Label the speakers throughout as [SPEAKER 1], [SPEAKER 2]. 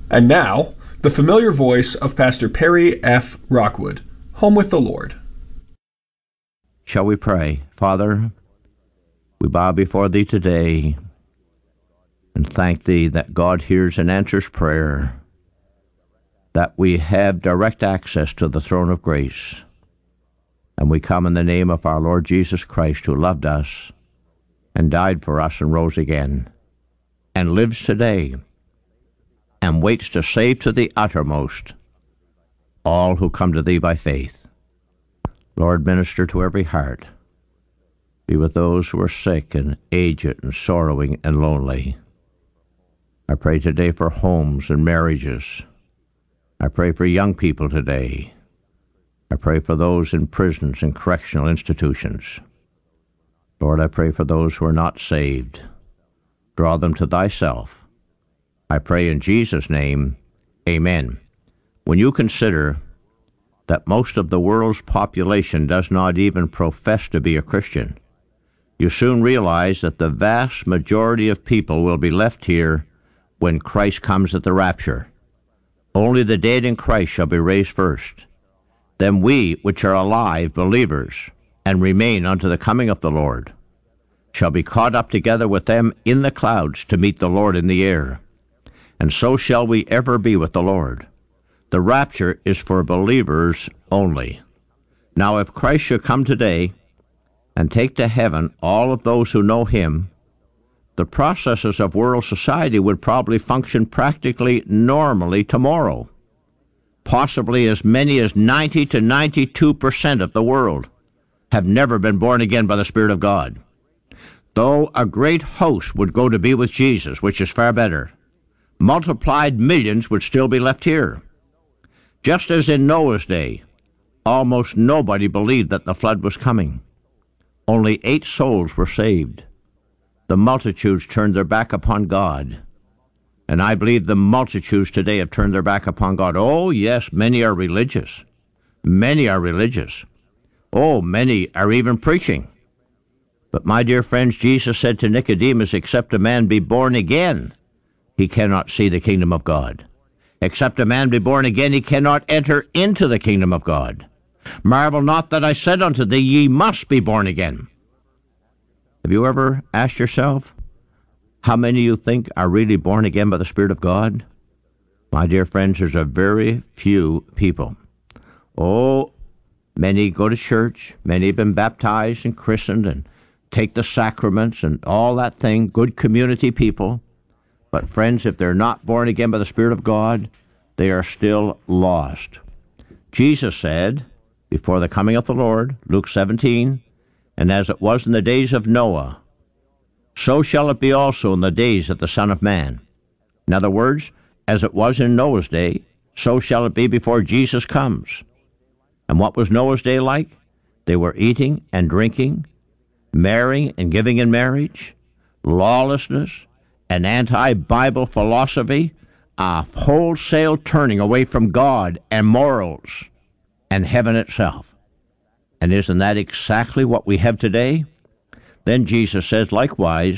[SPEAKER 1] And now, the familiar voice of Pastor Perry F. Rockwood, Home with the Lord.
[SPEAKER 2] Shall we pray? Father, we bow before Thee today and thank Thee that God hears and answers prayer, that we have direct access to the throne of grace. And we come in the name of our Lord Jesus Christ, who loved us and died for us and rose again, and lives today, and waits to save to the uttermost all who come to Thee by faith. Lord, minister to every heart. Be with those who are sick and aged and sorrowing and lonely. I pray today for homes and marriages. I pray for young people today. I pray for those in prisons and correctional institutions. Lord, I pray for those who are not saved. Draw them to Thyself. I pray in Jesus' name, amen. When you consider that most of the world's population does not even profess to be a Christian, you soon realize that the vast majority of people will be left here when Christ comes at the rapture. Only the dead in Christ shall be raised first. Then we, which are alive, believers, and remain unto the coming of the Lord, shall be caught up together with them in the clouds to meet the Lord in the air. And so shall we ever be with the Lord. The rapture is for believers only. Now, if Christ should come today and take to heaven all of those who know Him, the processes of world society would probably function practically normally tomorrow. Possibly as many as 90 to 92% of the world have never been born again by the Spirit of God. Though a great host would go to be with Jesus, which is far better, multiplied millions would still be left here. Just as in Noah's day, almost nobody believed that the flood was coming. Only 8 souls were saved. The multitudes turned their back upon God. And I believe the multitudes today have turned their back upon God. Oh, yes, many are religious. Many are religious. Oh, many are even preaching. But my dear friends, Jesus said to Nicodemus, except a man be born again, he cannot see the kingdom of God. Except a man be born again, he cannot enter into the kingdom of God. Marvel not that I said unto thee, ye must be born again. Have you ever asked yourself, how many of you think are really born again by the Spirit of God? My dear friends, there's a very few people. Oh, many go to church, many have been baptized and christened and take the sacraments and all that thing, good community people. But friends, if they're not born again by the Spirit of God, they are still lost. Jesus said, before the coming of the Lord, Luke 17, and as it was in the days of Noah, so shall it be also in the days of the Son of Man. In other words, as it was in Noah's day, so shall it be before Jesus comes. And what was Noah's day like? They were eating and drinking, marrying and giving in marriage, lawlessness, an anti-Bible philosophy, a wholesale turning away from God and morals and heaven itself. And isn't that exactly what we have today? Then Jesus says, likewise,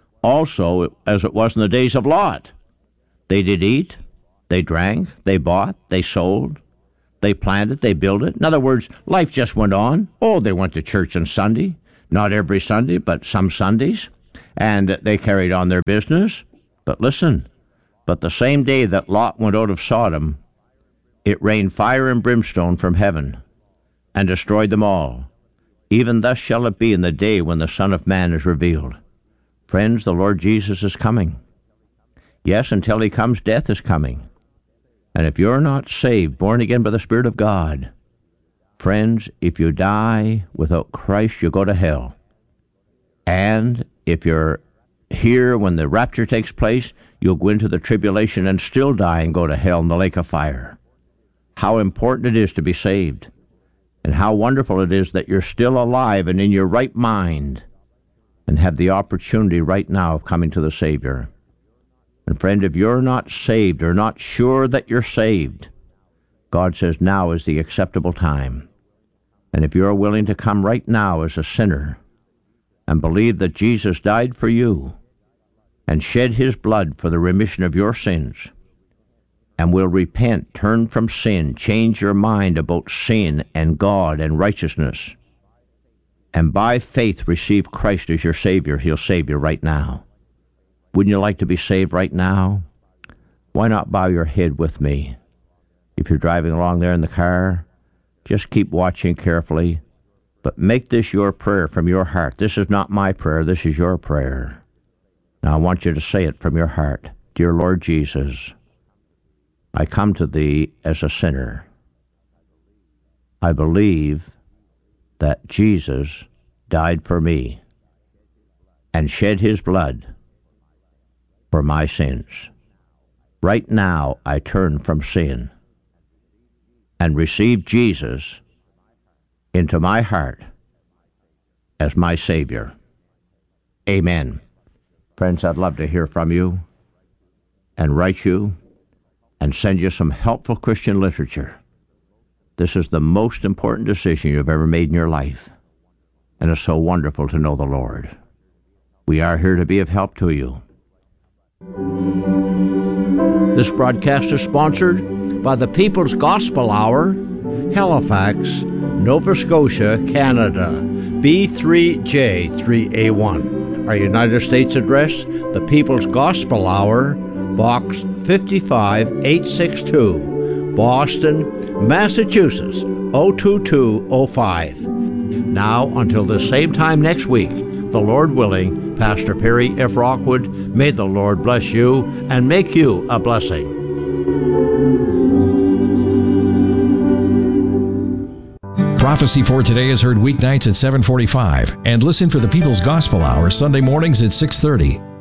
[SPEAKER 2] also as it was in the days of Lot. They did eat, they drank, they bought, they sold, they planted, they built it. In other words, life just went on. Oh, they went to church on Sunday. Not every Sunday, but some Sundays. And they carried on their business. But listen, but the same day that Lot went out of Sodom, it rained fire and brimstone from heaven and destroyed them all. Even thus shall it be in the day when the Son of Man is revealed. Friends, the Lord Jesus is coming. Yes, until He comes, death is coming. And if you're not saved, born again by the Spirit of God, friends, if you die without Christ, you go to hell. And if you're here when the rapture takes place, you'll go into the tribulation and still die and go to hell in the lake of fire. How important it is to be saved. And how wonderful it is that you're still alive and in your right mind and have the opportunity right now of coming to the Savior. And friend, if you're not saved or not sure that you're saved, God says now is the acceptable time. And if you're willing to come right now as a sinner and believe that Jesus died for you and shed His blood for the remission of your sins, and will repent, turn from sin, change your mind about sin and God and righteousness, and by faith receive Christ as your Savior, He'll save you right now. Wouldn't you like to be saved right now? Why not bow your head with me? If you're driving along there in the car, just keep watching carefully, but make this your prayer from your heart. This is not my prayer, this is your prayer. Now I want you to say it from your heart. Dear Lord Jesus, I come to Thee as a sinner. I believe that Jesus died for me and shed His blood for my sins. Right now I turn from sin and receive Jesus into my heart as my Savior. Amen. Friends, I'd love to hear from you and write you and send you some helpful Christian literature. This is the most important decision you've ever made in your life, and it's so wonderful to know the Lord. We are here to be of help to you. This broadcast is sponsored by the People's Gospel Hour, Halifax, Nova Scotia, Canada, B3J3A1. Our United States address, the People's Gospel Hour, Box 55862, Boston, Massachusetts, 02205. Now, until the same time next week, the Lord willing, Pastor Perry F. Rockwood, may the Lord bless you and make you a blessing.
[SPEAKER 3] Prophecy for Today is heard weeknights at 7:45 and listen for the People's Gospel Hour Sunday mornings at 6:30.